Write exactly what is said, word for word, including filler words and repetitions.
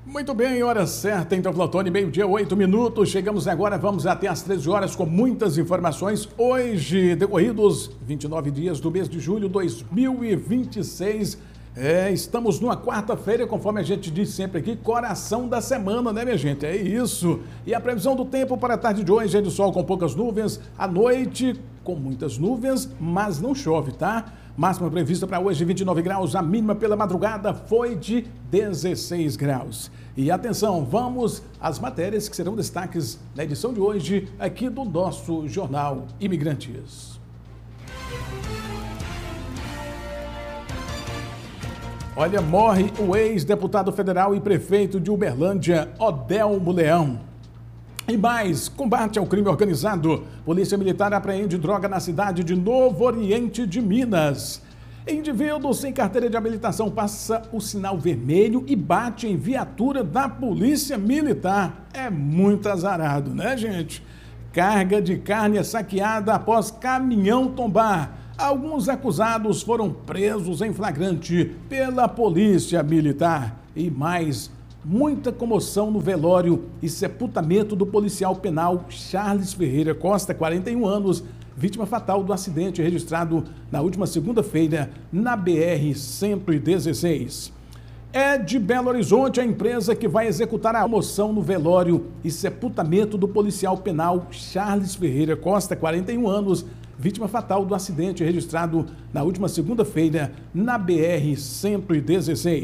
Muito bem, hora certa, então, Flotone, meio-dia, oito minutos. Chegamos agora, vamos até às treze horas com muitas informações. Hoje, decorridos vinte e nove dias do mês de julho de dois mil e vinte e seis. É, estamos numa quarta-feira, conforme a gente diz sempre aqui, coração da semana, né, minha gente? É isso. E a previsão do tempo para a tarde de hoje é de sol com poucas nuvens, à noite com muitas nuvens, mas não chove, tá? Máxima prevista para hoje vinte e nove graus, a mínima pela madrugada foi de dezesseis graus. E atenção, vamos às matérias que serão destaques na edição de hoje aqui do nosso Jornal Imigrantes. Olha, morre o ex-deputado federal e prefeito de Uberlândia, Odelmo Leão. E mais, combate ao crime organizado. Polícia Militar apreende droga na cidade de Novo Oriente de Minas. Indivíduo sem carteira de habilitação passa o sinal vermelho e bate em viatura da Polícia Militar. É muito azarado, né, gente? Carga de carne é saqueada após caminhão tombar. Alguns acusados foram presos em flagrante pela Polícia Militar. E mais, muita comoção no velório e sepultamento do policial penal Charles Ferreira Costa, quarenta e um anos, vítima fatal do acidente registrado na última segunda-feira na B R cento e dezesseis. É de Belo Horizonte a empresa que vai executar a moção no velório e sepultamento do policial penal Charles Ferreira Costa, quarenta e um anos, vítima fatal do acidente registrado na última segunda-feira na B R cento e dezesseis.